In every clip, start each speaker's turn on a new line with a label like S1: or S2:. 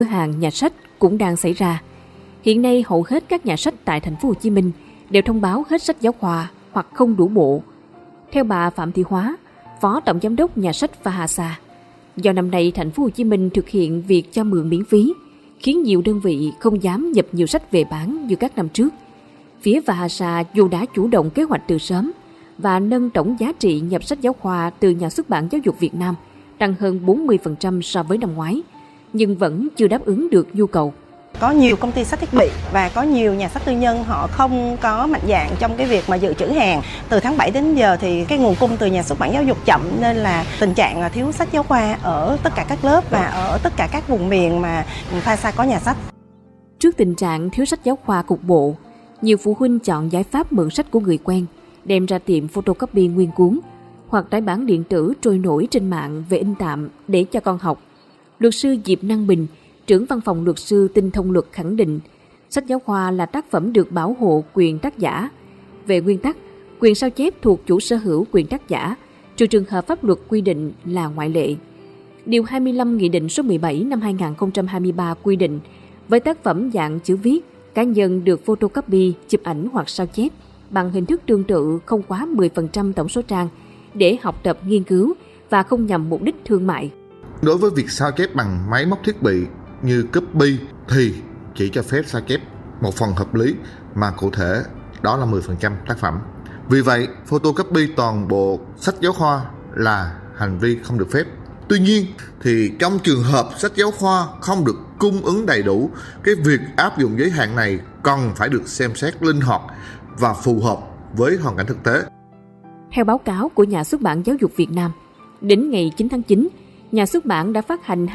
S1: cửa hàng nhà sách cũng đang xảy ra. Hiện nay hầu hết các nhà sách tại thành phố Hồ Chí Minh đều thông báo hết sách giáo khoa hoặc không đủ bộ. Theo bà Phạm Thị Hóa, Phó Tổng Giám đốc nhà sách Phahasa, do năm nay thành phố Hồ Chí Minh thực hiện việc cho mượn miễn phí, khiến nhiều đơn vị không dám nhập nhiều sách về bán như các năm trước. Phía Phahasa dù đã chủ động kế hoạch từ sớm và nâng tổng giá trị nhập sách giáo khoa từ Nhà xuất bản Giáo dục Việt Nam tăng hơn 40% so với năm ngoái, nhưng vẫn chưa đáp ứng được nhu cầu.
S2: Có nhiều công ty sách thiết bị và có nhiều nhà sách tư nhân họ không có mạnh dạn trong cái việc mà dự trữ hàng. Từ tháng 7 đến giờ thì cái nguồn cung từ Nhà xuất bản Giáo dục chậm, nên là tình trạng thiếu sách giáo khoa ở tất cả các lớp và ở tất cả các vùng miền mà Phahasa có nhà sách.
S1: Trước tình trạng thiếu sách giáo khoa cục bộ, nhiều phụ huynh chọn giải pháp mượn sách của người quen, đem ra tiệm photocopy nguyên cuốn hoặc tải bản điện tử trôi nổi trên mạng về in tạm để cho con học. Luật sư Diệp Năng Bình, trưởng văn phòng luật sư Tinh thông luật khẳng định, sách giáo khoa là tác phẩm được bảo hộ quyền tác giả. Về nguyên tắc, quyền sao chép thuộc chủ sở hữu quyền tác giả, trừ trường hợp pháp luật quy định là ngoại lệ. Điều 25 Nghị định số 17 năm 2023 quy định, với tác phẩm dạng chữ viết, cá nhân được photocopy, chụp ảnh hoặc sao chép bằng hình thức tương tự không quá 10% tổng số trang để học tập, nghiên cứu và không nhằm mục đích thương mại.
S3: Đối với việc sao chép bằng máy móc thiết bị như copy thì chỉ cho phép sao chép một phần hợp lý, mà cụ thể đó là 10% tác phẩm. Vì vậy, photocopy toàn bộ sách giáo khoa là hành vi không được phép. Tuy nhiên, thì trong trường hợp sách giáo khoa không được cung ứng đầy đủ, cái việc áp dụng giới hạn này cần phải được xem xét linh hoạt và phù hợp với hoàn cảnh thực tế.
S1: Theo báo cáo của Nhà xuất bản Giáo dục Việt Nam, đến ngày 9 tháng 9, Nhà xuất bản đã phát hành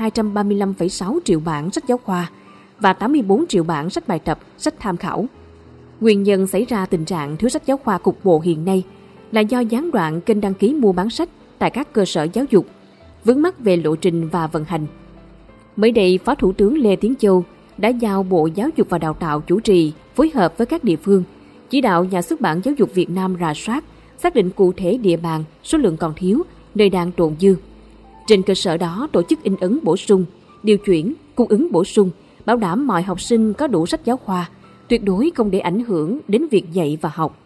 S1: 235,6 triệu bản sách giáo khoa và 84 triệu bản sách bài tập, sách tham khảo. Nguyên nhân xảy ra tình trạng thiếu sách giáo khoa cục bộ hiện nay là do gián đoạn kênh đăng ký mua bán sách tại các cơ sở giáo dục, vướng mắc về lộ trình và vận hành. Mới đây, Phó Thủ tướng Lê Tiến Châu đã giao Bộ Giáo dục và Đào tạo chủ trì phối hợp với các địa phương, chỉ đạo Nhà xuất bản Giáo dục Việt Nam rà soát, xác định cụ thể địa bàn, số lượng còn thiếu, nơi đang tồn dư. Trên cơ sở đó tổ chức in ấn bổ sung, điều chuyển, cung ứng bổ sung, bảo đảm mọi học sinh có đủ sách giáo khoa, tuyệt đối không để ảnh hưởng đến việc dạy và học.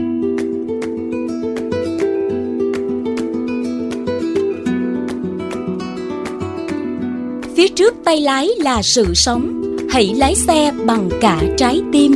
S4: Phía trước tay lái là sự sống, hãy lái xe bằng cả trái tim.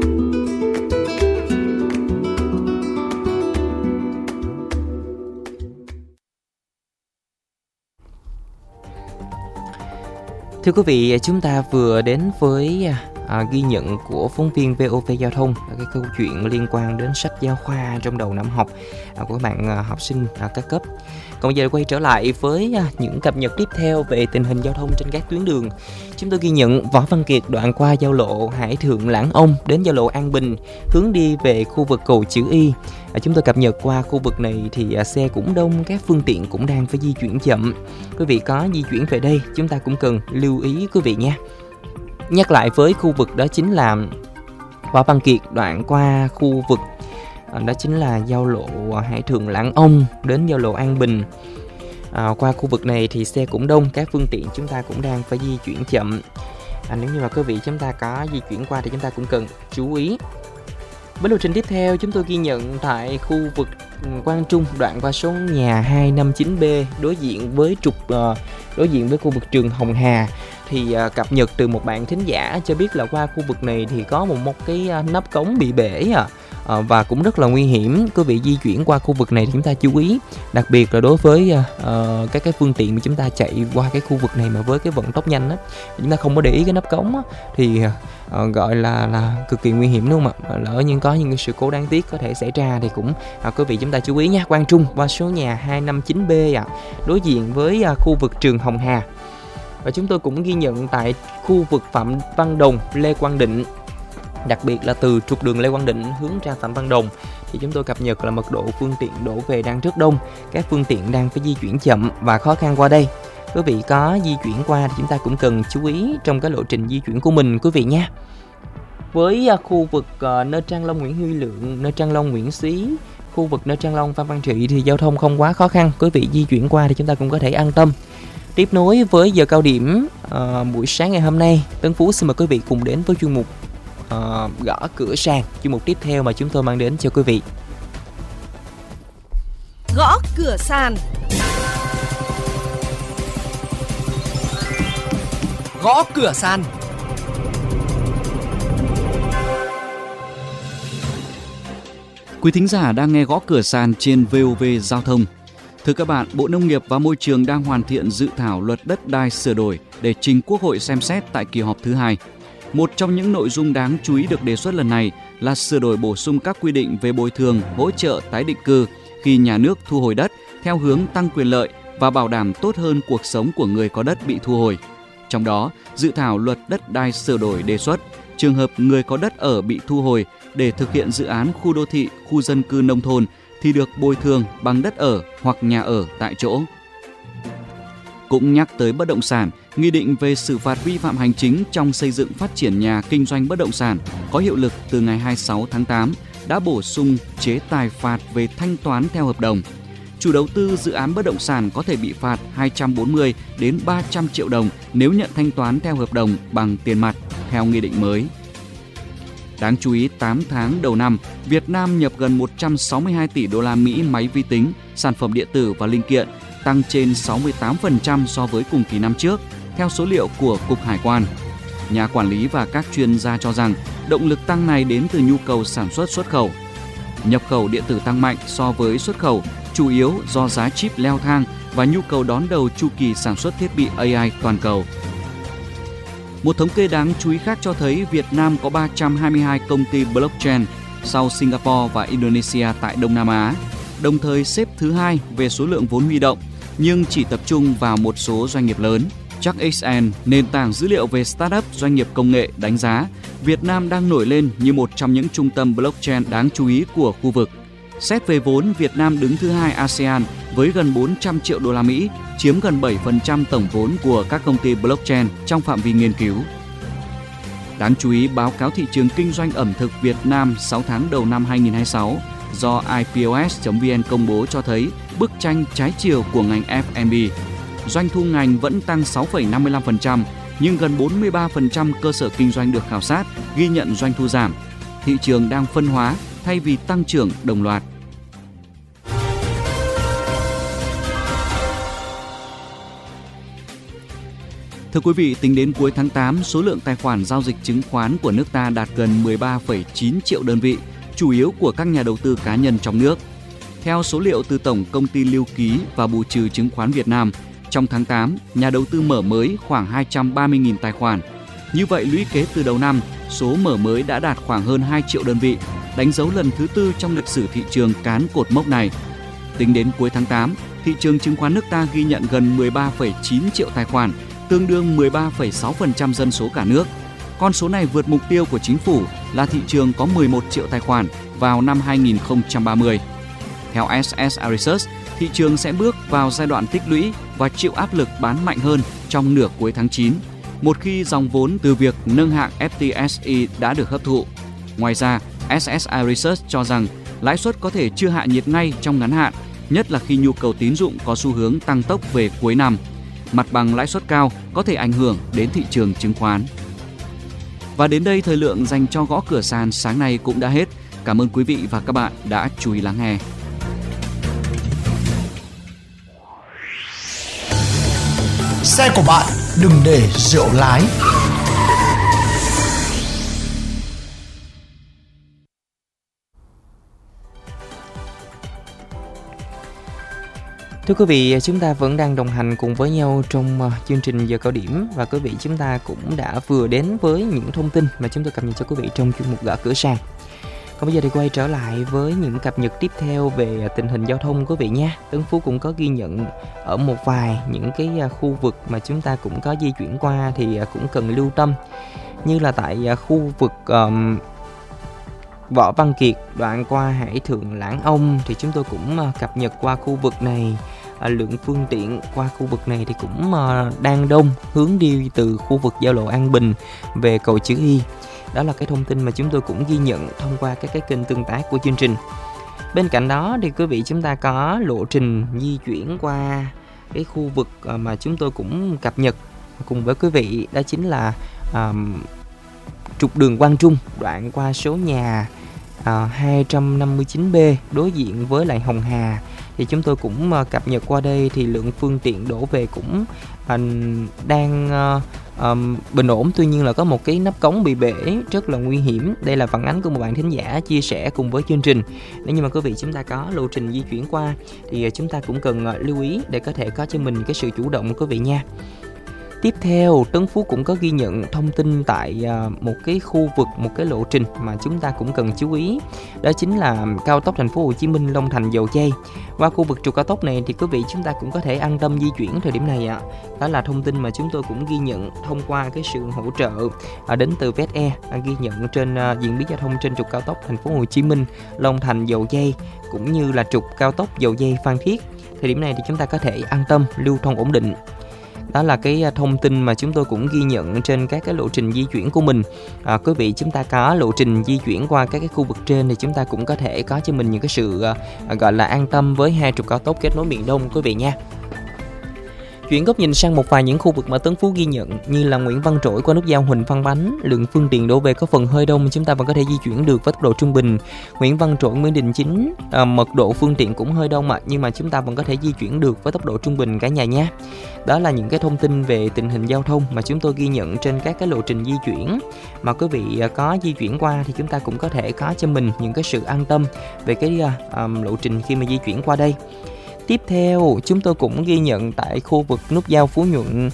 S5: Thưa quý vị, chúng ta vừa đến với ghi nhận của phóng viên VOV Giao thông, cái câu chuyện liên quan đến sách giáo khoa trong đầu năm học của các bạn học sinh các cấp. Còn bây giờ quay trở lại với những cập nhật tiếp theo về tình hình giao thông trên các tuyến đường. Chúng tôi ghi nhận Võ Văn Kiệt đoạn qua giao lộ Hải Thượng Lãng Ông đến giao lộ An Bình, hướng đi về khu vực cầu chữ Y. Chúng tôi cập nhật qua khu vực này thì xe cũng đông, các phương tiện cũng đang phải di chuyển chậm. Quý vị có di chuyển về đây, chúng ta cũng cần lưu ý quý vị nha. Nhắc lại với khu vực đó chính là Võ Văn Kiệt đoạn qua khu vực đó chính là giao lộ Hải Thượng Lãng Ông đến giao lộ An Bình. Qua khu vực này thì xe cũng đông, các phương tiện chúng ta cũng đang phải di chuyển chậm. Nếu như mà quý vị chúng ta có di chuyển qua thì chúng ta cũng cần chú ý. Với lộ trình tiếp theo, chúng tôi ghi nhận tại khu vực Quang Trung đoạn qua số nhà 259B đối diện với khu vực trường Hồng Hà. Thì cập nhật từ một bạn thính giả cho biết là qua khu vực này thì có một cái nắp cống bị bể và cũng rất là nguy hiểm. Quý vị di chuyển qua khu vực này thì chúng ta chú ý, đặc biệt là đối với các cái phương tiện mà chúng ta chạy qua cái khu vực này mà với cái vận tốc nhanh á, chúng ta không có để ý cái nắp cống á, thì gọi là cực kỳ nguy hiểm đúng không ạ? Lỡ nhưng có những cái sự cố đáng tiếc có thể xảy ra thì cũng quý vị chúng ta chú ý nha. Quang Trung qua số nhà 259B đối diện với khu vực trường Hồng Hà. Và chúng tôi cũng ghi nhận tại khu vực Phạm Văn Đồng, Lê Quang Định, đặc biệt là từ trục đường Lê Quang Định hướng ra Phạm Văn Đồng thì chúng tôi cập nhật là mật độ phương tiện đổ về đang rất đông, các phương tiện đang phải di chuyển chậm và khó khăn qua đây. Quý vị có di chuyển qua thì chúng ta cũng cần chú ý trong cái lộ trình di chuyển của mình quý vị nha. Với khu vực nơi Trang Long Nguyễn Huy Lượng, nơi Trang Long Nguyễn Xí khu vực nơi Trang Long, Phan Văn Trị thì giao thông không quá khó khăn. Quý vị di chuyển qua thì chúng ta cũng có thể an tâm. Tiếp nối với giờ cao điểm buổi sáng ngày hôm nay, Tấn Phú xin mời quý vị cùng đến với chuyên mục gõ cửa sàn, chuyên mục tiếp theo mà chúng tôi mang đến cho quý vị.
S4: Gõ cửa sàn.
S6: Gõ cửa sàn.
S7: Quý thính giả đang nghe Gõ cửa sàn trên VOV Giao thông. Thưa các bạn, Bộ Nông nghiệp và Môi trường đang hoàn thiện dự thảo luật đất đai sửa đổi để trình Quốc hội xem xét tại kỳ họp thứ 2. Một trong những nội dung đáng chú ý được đề xuất lần này là sửa đổi bổ sung các quy định về bồi thường, hỗ trợ tái định cư khi nhà nước thu hồi đất theo hướng tăng quyền lợi và bảo đảm tốt hơn cuộc sống của người có đất bị thu hồi. Trong đó, dự thảo luật đất đai sửa đổi đề xuất trường hợp người có đất ở bị thu hồi để thực hiện dự án khu đô thị, khu dân cư nông thôn thì được bồi thường bằng đất ở hoặc nhà ở tại chỗ. Cũng nhắc tới bất động sản, Nghị định về xử phạt vi phạm hành chính trong xây dựng phát triển nhà kinh doanh bất động sản có hiệu lực từ ngày 26 tháng 8 đã bổ sung chế tài phạt về thanh toán theo hợp đồng. Chủ đầu tư dự án bất động sản có thể bị phạt 240 đến 300 triệu đồng nếu nhận thanh toán theo hợp đồng bằng tiền mặt theo nghị định mới. Đáng chú ý, 8 tháng đầu năm, Việt Nam nhập gần 162 tỷ đô la Mỹ máy vi tính, sản phẩm điện tử và linh kiện, tăng trên 68% so với cùng kỳ năm trước, theo số liệu của Cục Hải quan. Nhà quản lý và các chuyên gia cho rằng động lực tăng này đến từ nhu cầu sản xuất khẩu. Nhập khẩu điện tử tăng mạnh so với xuất khẩu, chủ yếu do giá chip leo thang và nhu cầu đón đầu chu kỳ sản xuất thiết bị AI toàn cầu. Một thống kê đáng chú ý khác cho thấy Việt Nam có 322 công ty blockchain sau Singapore và Indonesia tại Đông Nam Á, đồng thời xếp thứ 2 về số lượng vốn huy động, nhưng chỉ tập trung vào một số doanh nghiệp lớn. ChartXN, nền tảng dữ liệu về startup doanh nghiệp công nghệ, đánh giá Việt Nam đang nổi lên như một trong những trung tâm blockchain đáng chú ý của khu vực. Xét về vốn, Việt Nam đứng thứ 2 ASEAN với gần 400 triệu đô la Mỹ, chiếm gần 7% tổng vốn của các công ty blockchain trong phạm vi nghiên cứu. Đáng chú ý, báo cáo thị trường kinh doanh ẩm thực Việt Nam 6 tháng đầu năm 2026 do ipos.vn công bố cho thấy bức tranh trái chiều của ngành F&B. Doanh thu ngành vẫn tăng 6,55%, nhưng gần 43% cơ sở kinh doanh được khảo sát ghi nhận doanh thu giảm. Thị trường đang phân hóa thay vì tăng trưởng đồng loạt. Thưa quý vị, tính đến cuối tháng 8, số lượng tài khoản giao dịch chứng khoán của nước ta đạt gần 13,9 triệu đơn vị, chủ yếu của các nhà đầu tư cá nhân trong nước. Theo số liệu từ Tổng Công ty Lưu ký và Bù trừ Chứng khoán Việt Nam, trong tháng 8, nhà đầu tư mở mới khoảng 230.000 tài khoản. Như vậy, lũy kế từ đầu năm, số mở mới đã đạt khoảng hơn 2 triệu đơn vị, đánh dấu lần thứ 4 trong lịch sử thị trường cán cột mốc này. Tính đến cuối tháng 8, thị trường chứng khoán nước ta ghi nhận gần 13,9 triệu tài khoản, tương đương 13,6% dân số cả nước. Con số này vượt mục tiêu của chính phủ là thị trường có 11 triệu tài khoản vào năm 2030. Theo SS Research, thị trường sẽ bước vào giai đoạn tích lũy và chịu áp lực bán mạnh hơn trong nửa cuối tháng 9, một khi dòng vốn từ việc nâng hạng FTSE đã được hấp thụ. Ngoài ra, SSI Research cho rằng lãi suất có thể chưa hạ nhiệt ngay trong ngắn hạn, nhất là khi nhu cầu tín dụng có xu hướng tăng tốc về cuối năm. Mặt bằng lãi suất cao có thể ảnh hưởng đến thị trường chứng khoán. Và đến đây, thời lượng dành cho Gõ Cửa Sàn sáng nay cũng đã hết. Cảm ơn quý vị và các bạn đã chú ý lắng nghe.
S6: Xe của bạn đừng để rượu lái.
S5: Thưa quý vị, chúng ta vẫn đang đồng hành cùng với nhau trong chương trình giờ cao điểm, và quý vị chúng ta cũng đã vừa đến với những thông tin mà chúng tôi cập nhật cho quý vị trong chuyên mục Gõ Cửa Sàn. Còn bây giờ thì quay trở lại với những cập nhật tiếp theo về tình hình giao thông quý vị nha. Tấn Phú cũng có ghi nhận ở một vài những cái khu vực mà chúng ta cũng có di chuyển qua thì cũng cần lưu tâm, như là tại khu vực Võ Văn Kiệt đoạn qua Hải Thượng Lãng Ông thì chúng tôi cũng cập nhật qua khu vực này. Lượng phương tiện qua khu vực này thì cũng đang đông, hướng đi từ khu vực giao lộ An Bình về cầu Chữ Y. Đó là cái thông tin mà chúng tôi cũng ghi nhận thông qua các cái kênh tương tác của chương trình. Bên cạnh đó thì quý vị chúng ta có lộ trình di chuyển qua cái khu vực mà chúng tôi cũng cập nhật cùng với quý vị, đó chính là trục đường Quang Trung đoạn qua số nhà 259B đối diện với lại Hồng Hà. Thì chúng tôi cũng cập nhật qua đây thì lượng phương tiện đổ về cũng đang bình ổn. Tuy nhiên là có một cái nắp cống bị bể rất là nguy hiểm. Đây là phản ánh của một bạn thính giả chia sẻ cùng với chương trình. Nếu như mà quý vị chúng ta có lộ trình di chuyển qua thì chúng ta cũng cần lưu ý để có thể có cho mình cái sự chủ động quý vị nha. Tiếp theo, Tấn Phú cũng có ghi nhận thông tin tại một cái khu vực, một cái lộ trình mà chúng ta cũng cần chú ý. Đó chính là cao tốc Thành phố Hồ Chí Minh Long Thành Dầu Giây. Qua khu vực trục cao tốc này thì quý vị chúng ta cũng có thể an tâm di chuyển thời điểm này ạ. Đó là thông tin mà chúng tôi cũng ghi nhận thông qua cái sự hỗ trợ đến từ VSE, ghi nhận trên diễn biến giao thông trên trục cao tốc Thành phố Hồ Chí Minh Long Thành Dầu Giây cũng như là trục cao tốc Dầu Giây Phan Thiết. Thời điểm này thì chúng ta có thể an tâm lưu thông ổn định. Đó là cái thông tin mà chúng tôi cũng ghi nhận trên các cái lộ trình di chuyển của mình. Quý vị chúng ta có lộ trình di chuyển qua các cái khu vực trên thì chúng ta cũng có thể có cho mình những cái sự gọi là an tâm với hai trục cao tốc kết nối miền Đông quý vị nha. Chuyển góc nhìn sang một vài những khu vực mà Tấn Phú ghi nhận như là Nguyễn Văn Trỗi qua nút giao Huỳnh Văn Bánh, lượng phương tiện đổ về có phần hơi đông, chúng ta vẫn có thể di chuyển được với tốc độ trung bình. Nguyễn Văn Trỗi Nguyễn Đình Chính, mật độ phương tiện cũng hơi đông nhưng mà chúng ta vẫn có thể di chuyển được với tốc độ trung bình cả nhà nhé. Đó là những cái thông tin về tình hình giao thông mà chúng tôi ghi nhận trên các cái lộ trình di chuyển mà quý vị có di chuyển qua thì chúng ta cũng có thể có cho mình những cái sự an tâm về cái lộ trình khi mà di chuyển qua đây. Tiếp theo, chúng tôi cũng ghi nhận tại khu vực nút giao Phú Nhuận,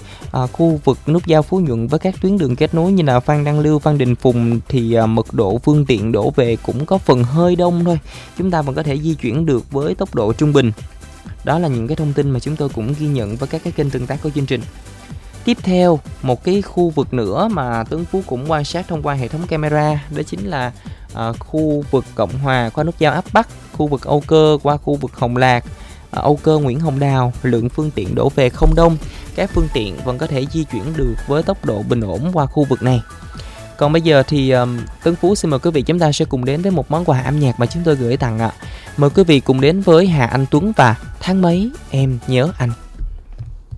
S5: với các tuyến đường kết nối như là Phan Đăng Lưu, Phan Đình Phùng thì mật độ phương tiện đổ về cũng có phần hơi đông thôi. Chúng ta vẫn có thể di chuyển được với tốc độ trung bình. Đó là những cái thông tin mà chúng tôi cũng ghi nhận với các cái kênh tương tác của chương trình. Tiếp theo, một cái khu vực nữa mà Tấn Phú cũng quan sát thông qua hệ thống camera, đó chính là khu vực Cộng Hòa qua nút giao Ấp Bắc, khu vực Âu Cơ qua khu vực Hồng Lạc, Âu Cơ Nguyễn Hồng Đào, lượng phương tiện đổ về không đông. Các phương tiện vẫn có thể di chuyển được với tốc độ bình ổn qua khu vực này. Còn bây giờ thì Tấn Phú xin mời quý vị chúng ta sẽ cùng đến với một món quà âm nhạc mà chúng tôi gửi tặng ạ. Mời quý vị cùng đến với Hà Anh Tuấn và Tháng Mấy Em Nhớ Anh.